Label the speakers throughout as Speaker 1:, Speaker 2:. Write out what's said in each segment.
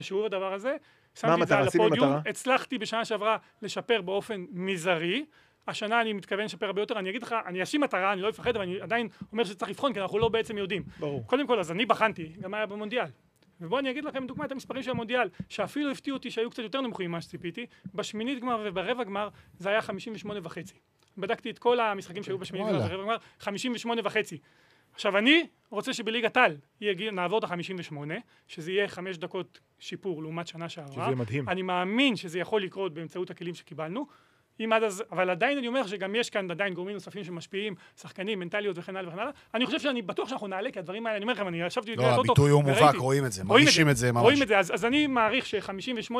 Speaker 1: שיעור הדבר הזה, שמתי את זה על הפודיום, הצלחתי בשנה שעברה לשפר באופן מזערי, השנה אני מתכוון לשפר הרבה יותר, אני אגיד לך, אני אשים מטרה, אני לא אפחד, אבל אני עדיין אומר שצריך לבחון, כי אנחנו לא בעצם יודעים.
Speaker 2: ברור.
Speaker 1: קודם כל, אז אני בחנתי, גם היה במונדיאל. ובואו אני אגיד לכם דוגמא את המספרים של המונדיאל, שאפילו הפתיעו אותי שהיו קצת יותר נמוכים ממה שציפיתי, בשמינית גמר וברבע גמר זה היה 58.5. בדקתי את כל המשחקים שהיו בשמינית גמר וברבע גמר, 58.5. עכשיו אני רוצה שבליגת העל נעבור את ה-58, שזה יהיה 5 דקות שיפור לעומת שנה שעברה.
Speaker 2: שזה מדהים.
Speaker 1: אני מאמין שזה יכול לקרות באמצעות הכלים שקיבלנו. אם עד אז, אבל עדיין אני אומר שגם יש כאן עדיין גורמים נוספים שמשפיעים, שחקנים, מנטליות וכן הלאה וכן הלאה. אני חושב שאני בטוח שאנחנו נעלה, כי הדברים האלה, אני אומר לכם, אני ישבתי
Speaker 3: לא, הביטוי הוא מובהק, רואים את זה, מרגישים את זה ממש.
Speaker 1: רואים את זה, אז אני מעריך ש-58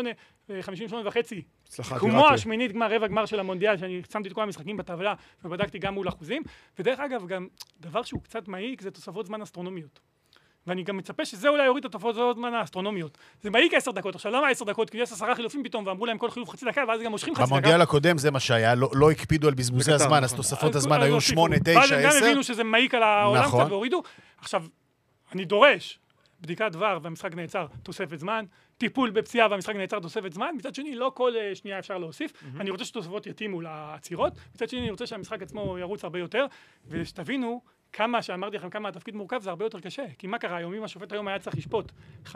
Speaker 1: וחצי, כמו השמינית גמר, רבע גמר של המונדיאל, שאני שמתי את כל המשחקים בטבלה ובדקתי גם מול אחוזים, ודרך אגב, גם דבר שהוא קצת מעיק, זה תוספות זמן אסטרונומיות. ואני גם מצפה שזה אולי יוריד את התופעות זמן האסטרונומיות. זה מעיק 10 דקות. עכשיו, למה 10 דקות? כי יש 10 חילופים פתאום, ואמרו להם כל חילוף חצי דקה, ואז גם מושכים חצי דקה.
Speaker 3: במונדיאל הקודם זה מה שהיה, לא הקפידו על בזבוזי הזמן, אז תוספות הזמן היו 8, 9, 10.
Speaker 1: ואז הם גם הבינו שזה מעיק על העולם קצת והורידו. עכשיו, אני דורש, בדיקת דבר והמשחק נעצר, תוספת זמן, טיפול בפציעה והמשחק נעצר, תוספת זמן. מצד שני, לא כל שנייה אפשר להוסיף. אני רוצה שתוספות יתאימו לעצירות. מצד שני, אני רוצה שהמשחק עצמו ירוץ הרבה יותר, ושתבינו כמה שאמרתי לכם, כמה התפקיד מורכב, זה הרבה יותר קשה. כי מה קרה היום? אם השופט היום היה צריך לשפוט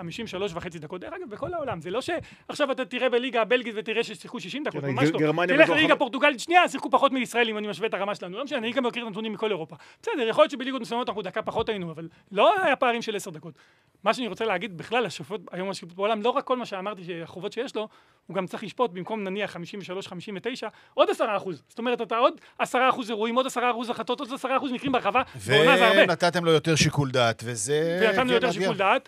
Speaker 1: 53.5 דקות. דרך אגב, בכל העולם. זה לא שעכשיו אתה תראה בליגה הבלגית ותראה ששיחקו 60 דקות, ממש לא. תלך לליגה פורטוגלית, שנייה, שיחקו פחות מישראל אם אני משווה את הרמה שלנו. לא משנה, אני גם מכיר את הנתונים מכל אירופה. בסדר, יכול להיות שבליגות מסוימות אנחנו דקה פחות היינו, אבל לא היה פערים של 10 דקות. מה שאני רוצה להגיד, בכלל, השופט היום השיפוט בעולם, לא רק כל מה שאמרתי שהחובות שיש לו, הוא גם צריך לשפוט במקום נניח 53, 59, עוד 10%. זאת אומרת, אתה עוד 10% אירועים, עוד 10% החלטות, עוד 10% מקרים ברחבה,
Speaker 3: ונתתם לו יותר שיקול דעת,
Speaker 1: ונתנו לו יותר שיקול דעת,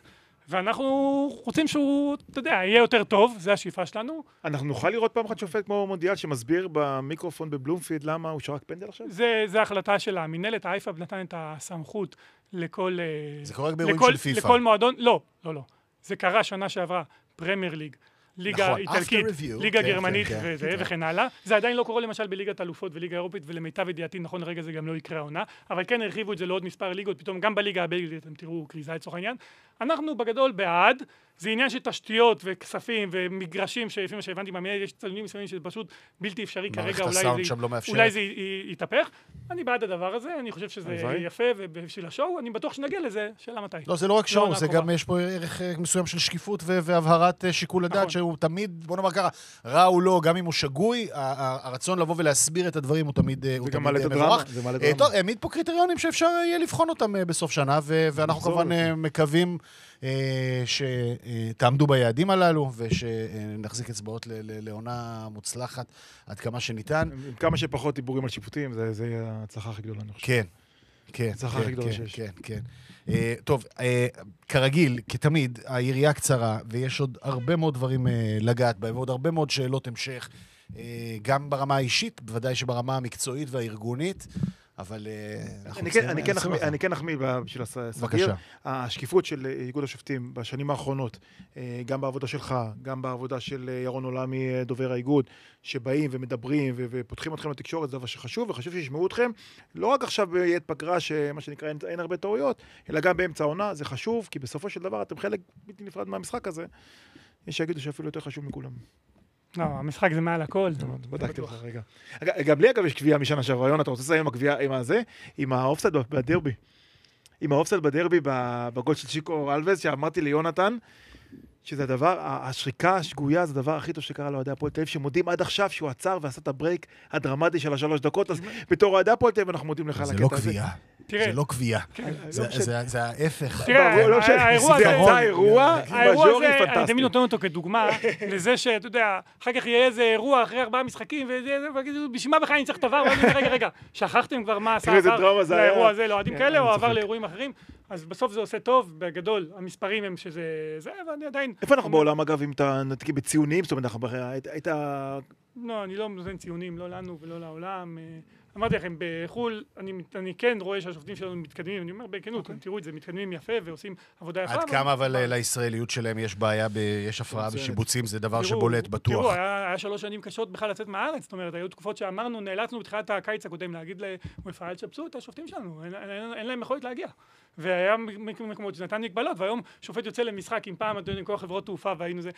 Speaker 1: ואנחנו רוצים שהוא, אתה יודע, יהיה יותר טוב, זה השאיפה שלנו.
Speaker 2: אנחנו נוכל לראות פעם אחת שופט כמו מונדיאל שמסביר במיקרופון בבלומפילד למה הוא שרק פנדל עכשיו?
Speaker 1: זה החלטה של המנהלת, האיפה נתן את הסמכות לכל...
Speaker 3: זה קורה באירועים של פיפה.
Speaker 1: לכל מועדון, לא. זה קרה שנה שעברה, פרמייר ליג. ליגה איטלקית, ליגה גרמנית וכן הלאה. זה עדיין לא קורה למשל בליגת אלופות וליגה אירופית, ולמיטב ידיעתי נכון לרגע זה גם לא יקרה העונה, אבל כן הרחיבו את זה לעוד מספר ליגות, פתאום גם בליגה הבלגית אתם תראו קריזה לצורך העניין. אנחנו בגדול בעד, זה עניין של תשתיות וכספים ומגרשים שלפי מה שהבנתי מהמנהל, יש צלמים מסוימים שזה פשוט בלתי אפשרי כרגע, אולי זה יתהפך. אני בעד הדבר הזה, אני חושב שזה יפה ובשביל השואו, אני בטוח שנגיע לזה, שאלה מתי.
Speaker 3: לא, זה לא רק שואו, זה גם יש פה ערך מסוים של שקיפות והבהרת שיקול הדעת, שהוא תמיד, בוא נאמר ככה, רע או לא, גם אם הוא שגוי, הרצון לבוא ולהסביר את הדברים הוא תמיד מבורך. טוב, העמיד פה קריטריונים שאפשר יהיה לבחון אותם בסוף שנה, ואנחנו כמובן מקווים שתעמדו ביעדים הללו, ושנחזיק אצבעות לעונה מוצלחת עד כמה שניתן.
Speaker 2: כמה שפחות דיבורים על שיפוטים, זה יהיה ההצלחה הכי גדולה.
Speaker 3: כן,
Speaker 2: ההצלחה הכי גדולה שיש.
Speaker 3: כן. טוב, כרגיל, כתמיד, היריעה קצרה, ויש עוד הרבה מאוד דברים לגעת בהם, ועוד הרבה מאוד שאלות המשך, גם ברמה האישית, בוודאי שברמה המקצועית והארגונית, אבל
Speaker 2: אני כן אחמיא בשביל הסגיר. השקיפות של איגוד השופטים בשנים האחרונות, גם בעבודה שלך, גם בעבודה של ירון עולמי, דובר האיגוד, שבאים ומדברים ופותחים אתכם לתקשורת, זה דבר שחשוב, וחשוב שישמעו אתכם, לא רק עכשיו בעת פגרה, שמה שנקרא אין הרבה טעויות, אלא גם באמצע העונה, זה חשוב, כי בסופו של דבר אתם חלק בלתי נפרד מהמשחק הזה, יש שיגידו שאפילו יותר חשוב מכולם.
Speaker 1: לא, המשחק זה מעל הכל.
Speaker 2: בדקתי לך רגע. גם לי אגב יש קביעה משנה שעברה, יונה, אתה רוצה לסיים עם הקביעה, עם האופסייד בדרבי. עם האופסייד בדרבי בגול של צ'יקו אלווס, שאמרתי ליונתן, שזה הדבר, השריקה השגויה, זה הדבר הכי טוב שקרה לאוהדי הפועל תל אביב, שמודים עד עכשיו שהוא עצר ועשה את הברייק הדרמטי של 3 דקות, אז בתור אוהדי הפועל תל אביב אנחנו מודים לך על הקטע הזה.
Speaker 3: זה לא קביעה. זה ההפך.
Speaker 1: תראה, האירוע הזה, אני תמיד נותן אותו כדוגמה, לזה שאתה יודע, אחר כך יהיה איזה אירוע אחרי 4 משחקים, ובשביל מה בכלל אני צריך דבר, רגע, שכחתם כבר מה עשה לאירוע הזה, לאוהדים כאלה, או עבר לאירועים אחרים, אז בסוף זה עושה טוב, בגדול, המספרים הם שזה, ואני עדיין...
Speaker 2: איפה אנחנו בעולם, אגב, אם אתה נתקים בציונים, זאת אומרת, היית...
Speaker 1: לא, אני לא נותן ציונים, לא לנו ולא לעולם, אמרתי לכם, בחו"ל, אני כן רואה שהשופטים שלנו מתקדמים, אני אומר בכנות, תראו את זה, מתקדמים יפה ועושים עבודה יפה.
Speaker 3: עד כמה אבל לישראליות שלהם יש בעיה, יש הפרעה בשיבוצים, זה דבר שבולט בטוח.
Speaker 1: תראו, היה 3 שנים קשות בכלל לצאת מהארץ, זאת אומרת, היו תקופות שאמרנו, נאלצנו בתחילת הקיץ הקודם להגיד למפעל שפצו את השופטים שלנו, אין להם יכולת להגיע. והיה מקומות שנתן מגבלות, והיום שופט יוצא למשחק עם פעם, כל חברות תעופה, והיינו זה,